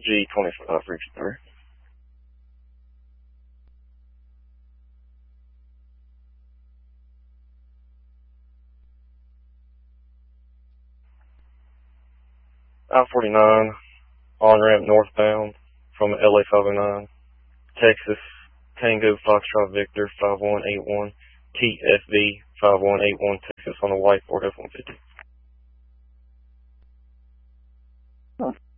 G25 reached through. I-49, on-ramp northbound from LA 509, Texas, Tango Foxtrot Victor 5181, TFV 5181, Texas on a white Ford F-150. Huh.